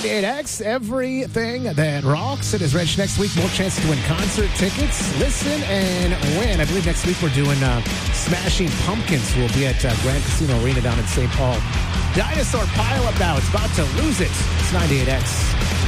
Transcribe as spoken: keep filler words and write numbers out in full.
ninety-eight X, everything that rocks. It is Rich. Next week, more chances to win concert tickets. Listen and win. I believe next week we're doing uh, Smashing Pumpkins. We'll be at uh, Grand Casino Arena down in Saint Paul. Dinosaur Pileup now. It's about to lose it. It's ninety-eight X.